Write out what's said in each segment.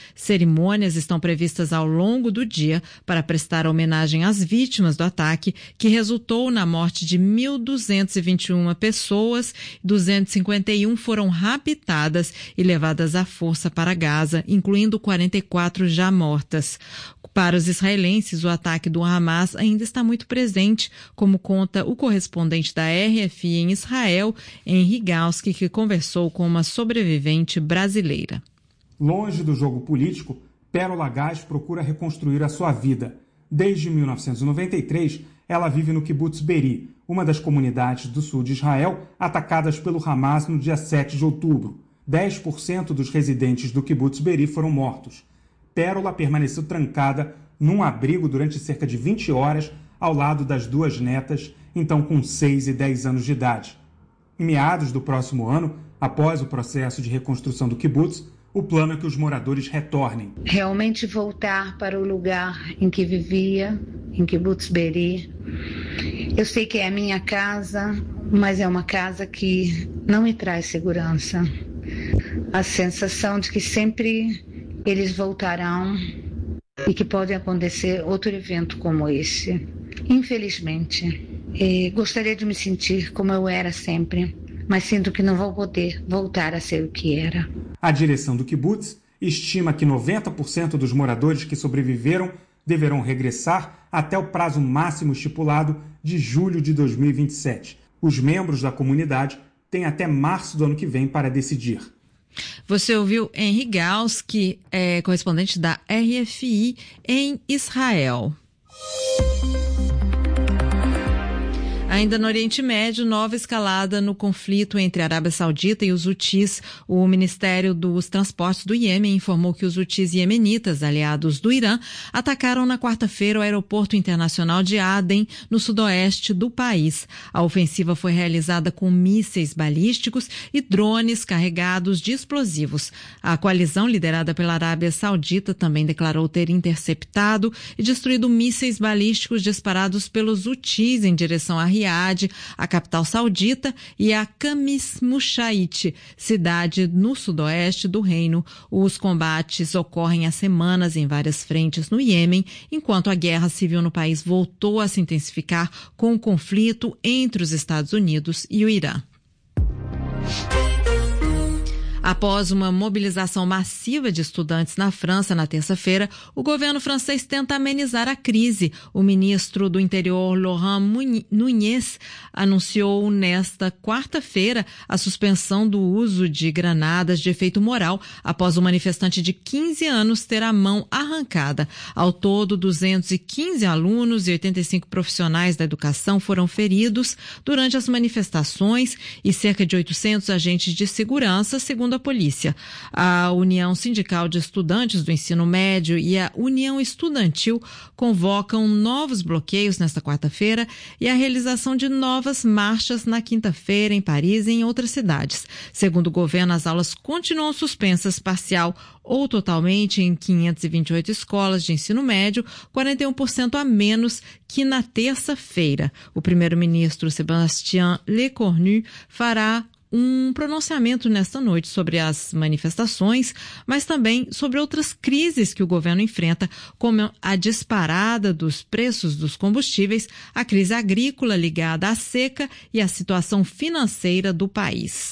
Cerimônias estão previstas ao longo do dia para prestar homenagem às vítimas do ataque, que resultou na morte de 1.221 pessoas, 251 foram raptadas e levadas à força para Gaza, incluindo 44 já mortas. Para os israelenses, o ataque do Hamas ainda está muito presente, como conta o correspondente da RFI em Israel, Henri Galski, que conversou com uma sobrevivente brasileira. Longe do jogo político, Pérola Gás procura reconstruir a sua vida. Desde 1993, ela vive no Kibbutz Be'eri, uma das comunidades do sul de Israel atacadas pelo Hamas no dia 7 de outubro. 10% dos residentes do Kibbutz Be'eri foram mortos. Pérola permaneceu trancada num abrigo durante cerca de 20 horas ao lado das duas netas, então com 6 e 10 anos de idade. Em meados do próximo ano, após o processo de reconstrução do kibbutz, o plano é que os moradores retornem. Realmente voltar para o lugar em que vivia, em Kibbutz Be'eri. Eu sei que é a minha casa, mas é uma casa que não me traz segurança. A sensação de que sempre eles voltarão e que pode acontecer outro evento como esse. Infelizmente, gostaria de me sentir como eu era sempre, mas sinto que não vou poder voltar a ser o que era. A direção do kibbutz estima que 90% dos moradores que sobreviveram deverão regressar até o prazo máximo estipulado de julho de 2027. Os membros da comunidade têm até março do ano que vem para decidir. Você ouviu Henri Galski, correspondente da RFI em Israel. Ainda no Oriente Médio, nova escalada no conflito entre a Arábia Saudita e os Hutis. O Ministério dos Transportes do Iêmen informou que os Hutis iemenitas, aliados do Irã, atacaram na quarta-feira o aeroporto internacional de Aden, no sudoeste do país. A ofensiva foi realizada com mísseis balísticos e drones carregados de explosivos. A coalizão, liderada pela Arábia Saudita, também declarou ter interceptado e destruído mísseis balísticos disparados pelos Hutis em direção a Riad, a capital saudita, e a Khamis Mushait, cidade no sudoeste do reino. Os combates ocorrem há semanas em várias frentes no Iêmen, enquanto a guerra civil no país voltou a se intensificar com o conflito entre os Estados Unidos e o Irã. Após uma mobilização massiva de estudantes na França na terça-feira, o governo francês tenta amenizar a crise. O ministro do Interior, Laurent Nunez, anunciou nesta quarta-feira a suspensão do uso de granadas de efeito moral após um manifestante de 15 anos ter a mão arrancada. Ao todo, 215 alunos e 85 profissionais da educação foram feridos durante as manifestações e cerca de 800 agentes de segurança, segundo a polícia. A União Sindical de Estudantes do Ensino Médio e a União Estudantil convocam novos bloqueios nesta quarta-feira e a realização de novas marchas na quinta-feira em Paris e em outras cidades. Segundo o governo, as aulas continuam suspensas parcial ou totalmente em 528 escolas de ensino médio, 41% a menos que na terça-feira. O primeiro-ministro Sébastien Lecornu fará um pronunciamento nesta noite sobre as manifestações, mas também sobre outras crises que o governo enfrenta, como a disparada dos preços dos combustíveis, a crise agrícola ligada à seca e a situação financeira do país.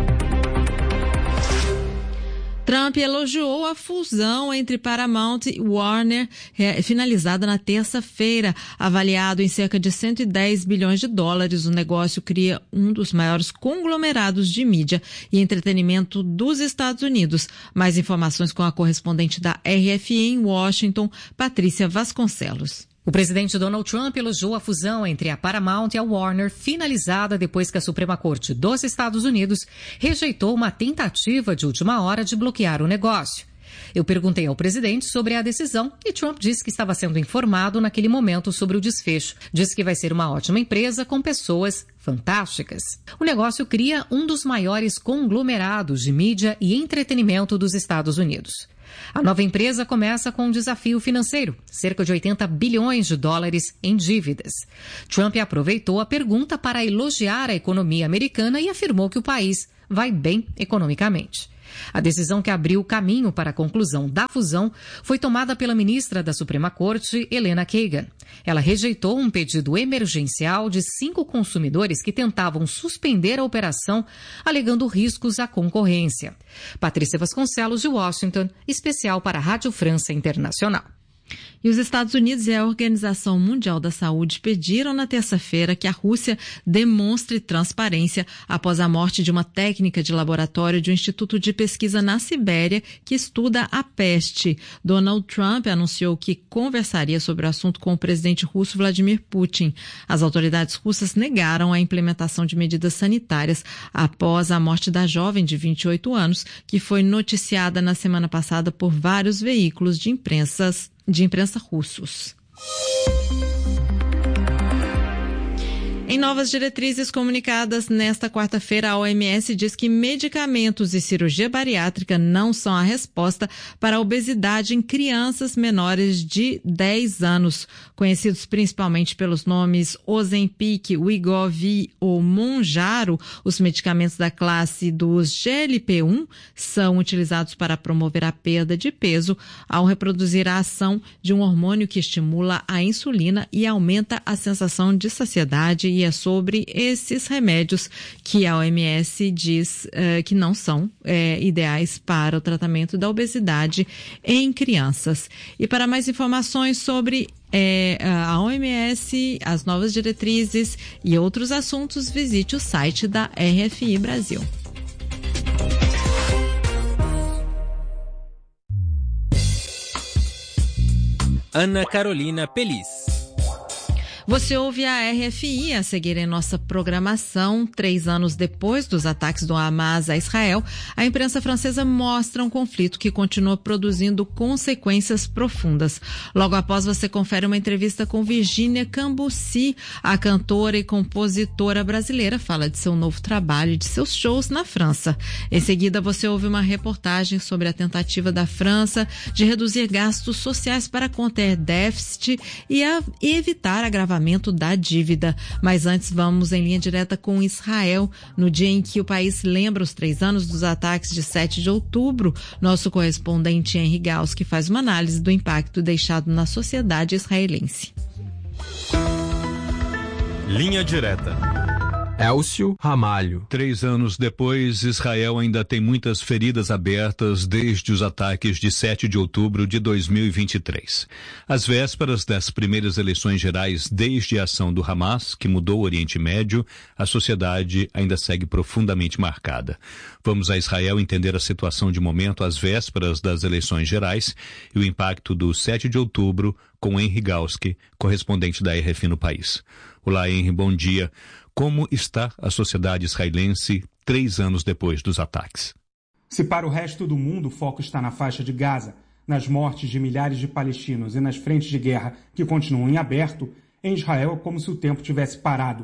Trump elogiou a fusão entre Paramount e Warner, finalizada na terça-feira. Avaliado em cerca de 110 bilhões de dólares, o negócio cria um dos maiores conglomerados de mídia e entretenimento dos Estados Unidos. Mais informações com a correspondente da RFI em Washington, Patrícia Vasconcelos. O presidente Donald Trump elogiou a fusão entre a Paramount e a Warner, finalizada depois que a Suprema Corte dos Estados Unidos rejeitou uma tentativa de última hora de bloquear o negócio. Eu perguntei ao presidente sobre a decisão e Trump disse que estava sendo informado naquele momento sobre o desfecho. Disse que vai ser uma ótima empresa com pessoas fantásticas. O negócio cria um dos maiores conglomerados de mídia e entretenimento dos Estados Unidos. A nova empresa começa com um desafio financeiro, cerca de 80 bilhões de dólares em dívidas. Trump aproveitou a pergunta para elogiar a economia americana e afirmou que o país vai bem economicamente. A decisão que abriu o caminho para a conclusão da fusão foi tomada pela ministra da Suprema Corte, Elena Kagan. Ela rejeitou um pedido emergencial de 5 consumidores que tentavam suspender a operação, alegando riscos à concorrência. Patrícia Vasconcelos, de Washington, especial para a Rádio França Internacional. E os Estados Unidos e a Organização Mundial da Saúde pediram na terça-feira que a Rússia demonstre transparência após a morte de uma técnica de laboratório de um instituto de pesquisa na Sibéria que estuda a peste. Donald Trump anunciou que conversaria sobre o assunto com o presidente russo Vladimir Putin. As autoridades russas negaram a implementação de medidas sanitárias após a morte da jovem de 28 anos, que foi noticiada na semana passada por vários veículos de imprensa russos. Em novas diretrizes comunicadas nesta quarta-feira, a OMS diz que medicamentos e cirurgia bariátrica não são a resposta para a obesidade em crianças menores de 10 anos, conhecidos principalmente pelos nomes Ozempic, Wegovy ou Mounjaro. Os medicamentos da classe dos GLP-1 são utilizados para promover a perda de peso ao reproduzir a ação de um hormônio que estimula a insulina e aumenta a sensação de saciedade. E é sobre esses remédios que a OMS diz que não são ideais para o tratamento da obesidade em crianças. E para mais informações sobre a OMS, as novas diretrizes e outros assuntos, visite o site da RFI Brasil. Ana Carolina Pelis. Você ouve a RFI a seguir em nossa programação. 3 anos depois dos ataques do Hamas a Israel, a imprensa francesa mostra um conflito que continua produzindo consequências profundas. Logo após, você confere uma entrevista com Virginia Cambuci, a cantora e compositora brasileira, fala de seu novo trabalho e de seus shows na França. Em seguida, você ouve uma reportagem sobre a tentativa da França de reduzir gastos sociais para conter déficit e evitar agravamento da dívida. Mas antes, vamos em linha direta com Israel. No dia em que o país lembra os 3 anos dos ataques de 7 de outubro, nosso correspondente Henry Gauss faz uma análise do impacto deixado na sociedade israelense. Linha direta. Elcio Ramalho. 3 anos depois, Israel ainda tem muitas feridas abertas desde os ataques de 7 de outubro de 2023. Às vésperas das primeiras eleições gerais desde a ação do Hamas, que mudou o Oriente Médio, a sociedade ainda segue profundamente marcada. Vamos a Israel entender a situação de momento às vésperas das eleições gerais e o impacto do 7 de outubro com Henry Gauss, correspondente da RFI no país. Olá, Henry, bom dia. Como está a sociedade israelense 3 anos depois dos ataques? Se para o resto do mundo o foco está na faixa de Gaza, nas mortes de milhares de palestinos e nas frentes de guerra que continuam em aberto, em Israel é como se o tempo tivesse parado.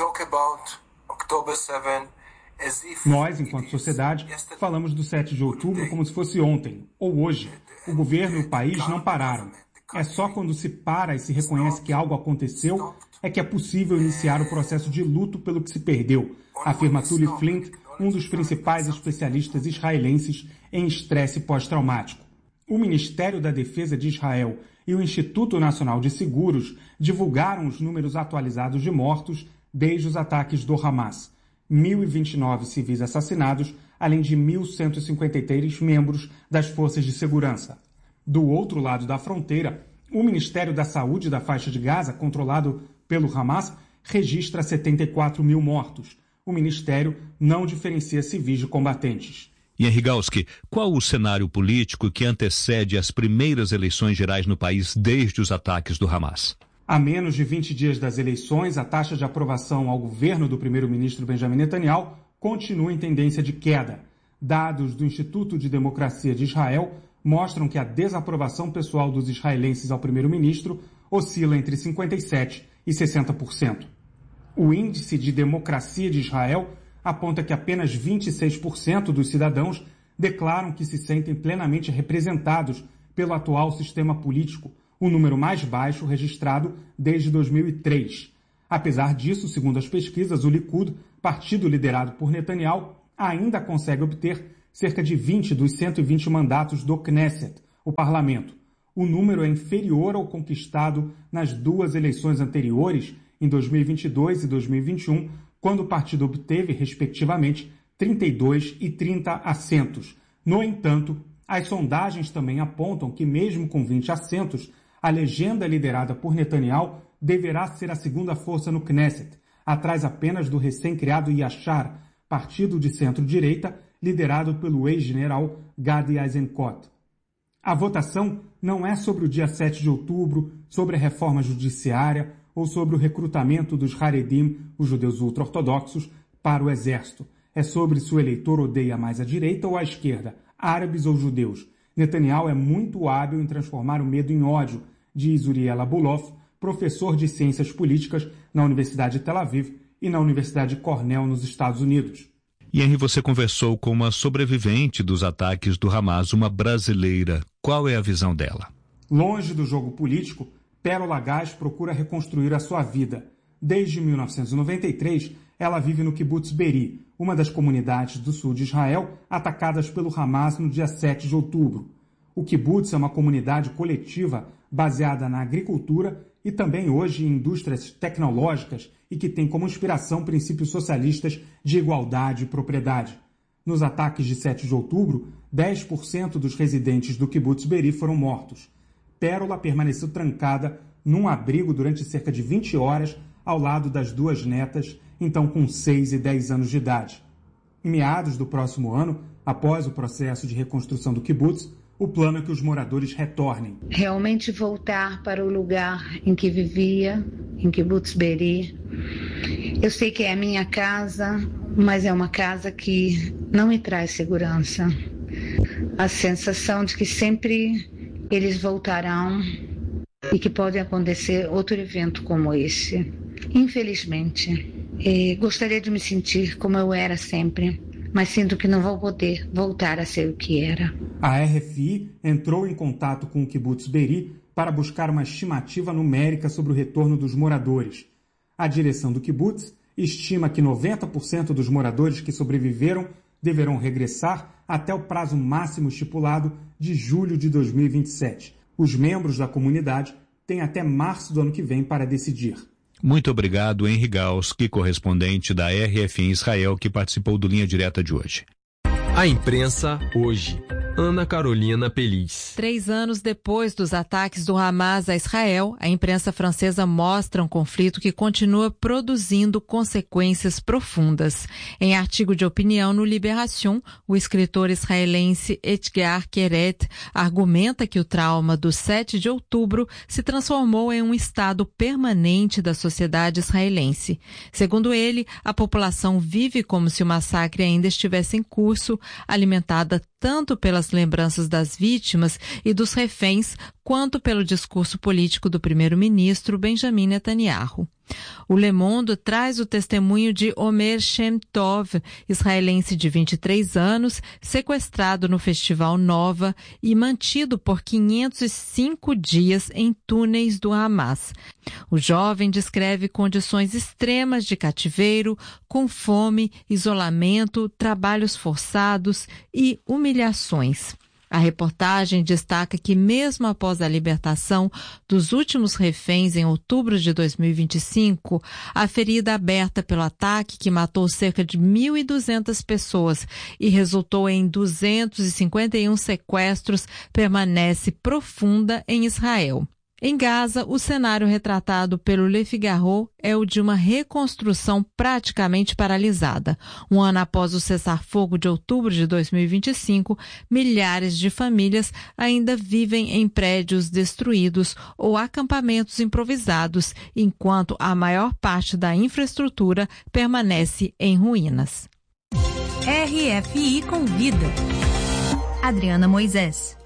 Nós, enquanto sociedade, falamos do 7 de outubro como se fosse ontem, ou hoje. O governo e o país não pararam. É só quando se para e se reconhece que algo aconteceu é que é possível iniciar o processo de luto pelo que se perdeu, afirma Tully Flint, um dos principais especialistas israelenses em estresse pós-traumático. O Ministério da Defesa de Israel e o Instituto Nacional de Seguros divulgaram os números atualizados de mortos desde os ataques do Hamas. 1.029 civis assassinados, além de 1.153 membros das forças de segurança. Do outro lado da fronteira, o Ministério da Saúde da faixa de Gaza, controlado pelo Hamas, registra 74 mil mortos. O Ministério não diferencia civis de combatentes. E Henry Gauss, qual o cenário político que antecede as primeiras eleições gerais no país desde os ataques do Hamas? A menos de 20 dias das eleições, a taxa de aprovação ao governo do primeiro-ministro Benjamin Netanyahu continua em tendência de queda. Dados do Instituto de Democracia de Israel mostram que a desaprovação pessoal dos israelenses ao primeiro-ministro oscila entre 57% e 60%. O Índice de Democracia de Israel aponta que apenas 26% dos cidadãos declaram que se sentem plenamente representados pelo atual sistema político, o número mais baixo registrado desde 2003. Apesar disso, segundo as pesquisas, o Likud, partido liderado por Netanyahu, ainda consegue obter cerca de 20 dos 120 mandatos do Knesset, o parlamento. O número é inferior ao conquistado nas duas eleições anteriores, em 2022 e 2021, quando o partido obteve, respectivamente, 32 e 30 assentos. No entanto, as sondagens também apontam que, mesmo com 20 assentos, a legenda liderada por Netanyahu deverá ser a segunda força no Knesset, atrás apenas do recém-criado Yashar, partido de centro-direita, liderado pelo ex-general Gadi Eisenkot. A votação não é sobre o dia 7 de outubro, sobre a reforma judiciária ou sobre o recrutamento dos Haredim, os judeus ultra-ortodoxos, para o exército. É sobre se o eleitor odeia mais a direita ou a esquerda, árabes ou judeus. Netanyahu é muito hábil em transformar o medo em ódio, diz Uriel Abulov, professor de Ciências Políticas na Universidade de Tel Aviv e na Universidade Cornell, nos Estados Unidos. E Henri, você conversou com uma sobrevivente dos ataques do Hamas, uma brasileira. Qual é a visão dela? Longe do jogo político, Pérola Gás procura reconstruir a sua vida. Desde 1993, ela vive no Kibbutz Be'eri, uma das comunidades do sul de Israel atacadas pelo Hamas no dia 7 de outubro. O kibbutz é uma comunidade coletiva baseada na agricultura e também hoje em indústrias tecnológicas e que tem como inspiração princípios socialistas de igualdade e propriedade. Nos ataques de 7 de outubro, 10% dos residentes do Kibbutz Be'eri foram mortos. Pérola permaneceu trancada num abrigo durante cerca de 20 horas ao lado das duas netas, então com 6 e 10 anos de idade. Em meados do próximo ano, após o processo de reconstrução do kibbutz, o plano é que os moradores retornem. Realmente voltar para o lugar em que vivia, em Kibbutz Be'eri. Eu sei que é a minha casa, mas é uma casa que não me traz segurança. A sensação de que sempre eles voltarão e que pode acontecer outro evento como esse. Infelizmente, gostaria de me sentir como eu era sempre, mas sinto que não vou poder voltar a ser o que era. A RFI entrou em contato com o Kibbutz Be'eri para buscar uma estimativa numérica sobre o retorno dos moradores. A direção do kibbutz estima que 90% dos moradores que sobreviveram deverão regressar até o prazo máximo estipulado de julho de 2027. Os membros da comunidade têm até março do ano que vem para decidir. Muito obrigado, Henri Galski, correspondente da RFI em Israel, que participou do Linha Direta de hoje. A imprensa hoje. Ana Carolina Pelis. 3 anos depois dos ataques do Hamas a Israel, a imprensa francesa mostra um conflito que continua produzindo consequências profundas. Em artigo de opinião no Libération, o escritor israelense Etgar Keret argumenta que o trauma do 7 de outubro se transformou em um estado permanente da sociedade israelense. Segundo ele, a população vive como se o massacre ainda estivesse em curso, alimentada tanto pelas lembranças das vítimas e dos reféns, quanto pelo discurso político do primeiro-ministro Benjamin Netanyahu. O Le Monde traz o testemunho de Omer Shem Tov, israelense de 23 anos, sequestrado no Festival Nova e mantido por 505 dias em túneis do Hamas. O jovem descreve condições extremas de cativeiro, com fome, isolamento, trabalhos forçados e humilhações. A reportagem destaca que, mesmo após a libertação dos últimos reféns em outubro de 2025, a ferida aberta pelo ataque que matou cerca de 1.200 pessoas e resultou em 251 sequestros permanece profunda em Israel. Em Gaza, o cenário retratado pelo Le Figaro é o de uma reconstrução praticamente paralisada. Um ano após o cessar-fogo de outubro de 2025, milhares de famílias ainda vivem em prédios destruídos ou acampamentos improvisados, enquanto a maior parte da infraestrutura permanece em ruínas. RFI Convida. Adriana Moisés.